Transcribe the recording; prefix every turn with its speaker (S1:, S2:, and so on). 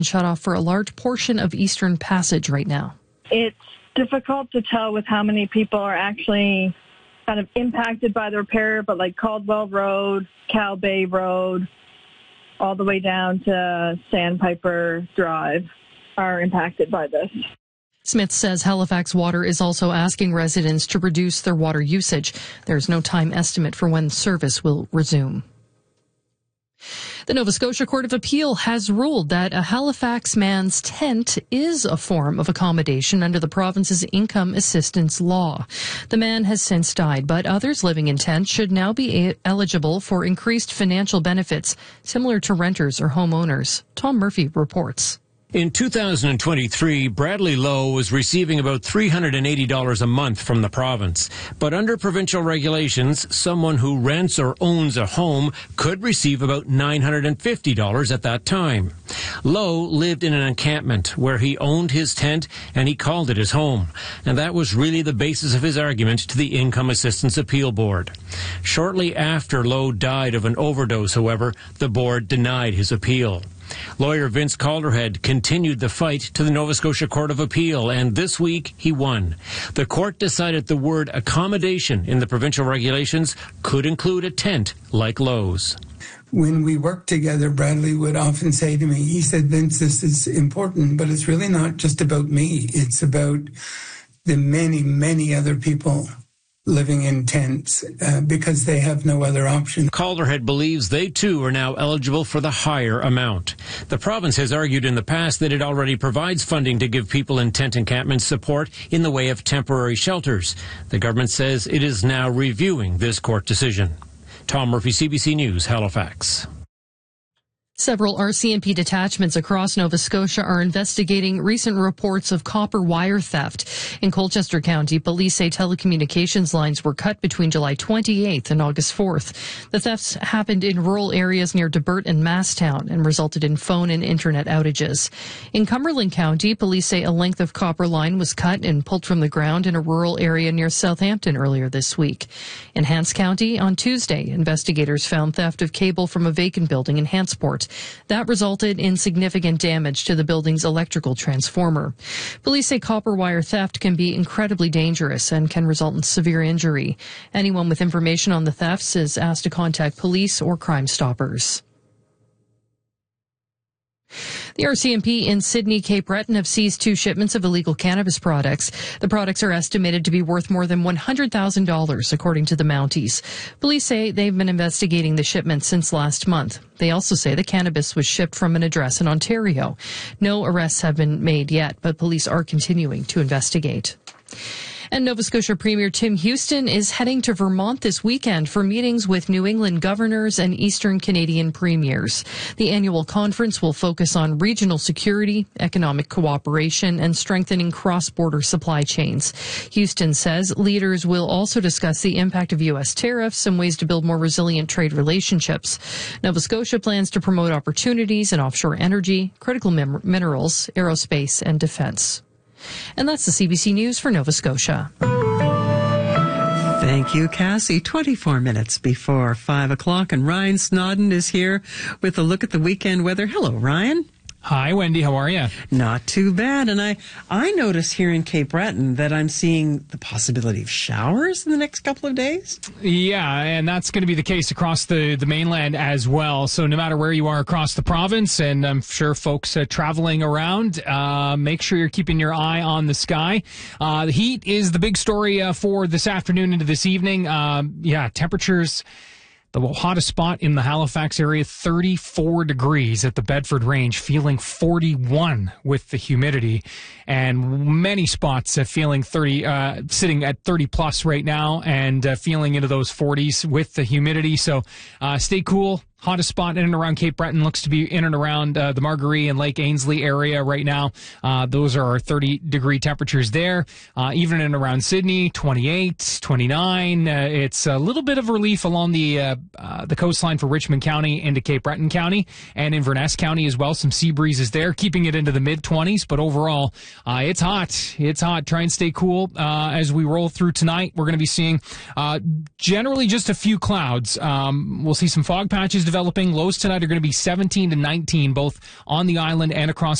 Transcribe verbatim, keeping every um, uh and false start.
S1: shut off for a large portion of Eastern Passage right now.
S2: It's difficult to tell with how many people are actually kind of impacted by the repair, but like Caldwell Road, Cow Bay Road, all the way down to Sandpiper Drive are impacted by this.
S1: Smith says Halifax Water is also asking residents to reduce their water usage. There's no time estimate for when service will resume. The Nova Scotia Court of Appeal has ruled that a Halifax man's tent is a form of accommodation under the province's income assistance law. The man has since died, but others living in tents should now be a- eligible for increased financial benefits, similar to renters or homeowners. Tom Murphy reports.
S3: In two thousand twenty-three, Bradley Lowe was receiving about three hundred eighty dollars a month from the province. But under provincial regulations, someone who rents or owns a home could receive about nine hundred fifty dollars at that time. Lowe lived in an encampment where he owned his tent and he called it his home. And that was really the basis of his argument to the Income Assistance Appeal Board. Shortly after Lowe died of an overdose, however, the board denied his appeal. Lawyer Vince Calderhead continued the fight to the Nova Scotia Court of Appeal, and this week he won. The court decided the word accommodation in the provincial regulations could include a tent like Lowe's.
S4: When we worked together, Bradley would often say to me, he said, Vince, this is important, but it's really not just about me. It's about the many, many other people living in tents uh, because they have no other option.
S3: Calderhead believes they too are now eligible for the higher amount. The province has argued in the past that it already provides funding to give people in tent encampments support in the way of temporary shelters. The government says it is now reviewing this court decision. Tom Murphy, C B C News, Halifax.
S1: Several R C M P detachments across Nova Scotia are investigating recent reports of copper wire theft. In Colchester County, police say telecommunications lines were cut between July twenty-eighth and August fourth. The thefts happened in rural areas near Debert and Masstown and resulted in phone and internet outages. In Cumberland County, police say a length of copper line was cut and pulled from the ground in a rural area near Southampton earlier this week. In Hants County, on Tuesday, investigators found theft of cable from a vacant building in Hantsport. That resulted in significant damage to the building's electrical transformer. Police say copper wire theft can be incredibly dangerous and can result in severe injury. Anyone with information on the thefts is asked to contact police or Crime Stoppers. The R C M P in Sydney, Cape Breton have seized two shipments of illegal cannabis products. The products are estimated to be worth more than one hundred thousand dollars, according to the Mounties. Police say they've been investigating the shipments since last month. They also say the cannabis was shipped from an address in Ontario. No arrests have been made yet, but police are continuing to investigate. And Nova Scotia Premier Tim Houston is heading to Vermont this weekend for meetings with New England governors and Eastern Canadian premiers. The annual conference will focus on regional security, economic cooperation, and strengthening cross-border supply chains. Houston says leaders will also discuss the impact of U S tariffs and ways to build more resilient trade relationships. Nova Scotia plans to promote opportunities in offshore energy, critical min- minerals, aerospace, and defense. And that's the C B C News for Nova Scotia.
S5: Thank you, Cassie. twenty-four minutes before five o'clock, and Ryan Snodden is here with a look at the weekend weather. Hello, Ryan.
S6: Hi, Wendy. How are you?
S5: Not too bad. And I, I notice here in Cape Breton that I'm seeing the possibility of showers in the next couple of days.
S6: Yeah, and that's going to be the case across the, the mainland as well. So no matter where you are across the province, and I'm sure folks uh, traveling around, uh, make sure you're keeping your eye on the sky. Uh, the heat is the big story uh, for this afternoon into this evening. Uh, yeah, temperatures... The hottest spot in the Halifax area, thirty-four degrees at the Bedford Range, feeling forty-one with the humidity, and many spots uh, feeling thirty, uh, sitting at thirty plus right now, and uh, feeling into those forties with the humidity. So uh, stay cool. Hottest spot in and around Cape Breton looks to be in and around uh, the Margaree and Lake Ainslie area right now. Uh, those are our thirty degree temperatures there. Uh, even in and around Sydney, twenty-eight, twenty-nine. Uh, it's a little bit of relief along the uh, uh, the coastline for Richmond County into Cape Breton County and Inverness County as well. Some sea breezes there, keeping it into the mid twenties. But overall, uh, it's hot. It's hot. Try and stay cool uh, as we roll through tonight. We're going to be seeing uh, generally just a few clouds. Um, we'll see some fog patches developing. Lows tonight are going to be seventeen to nineteen, both on the island and across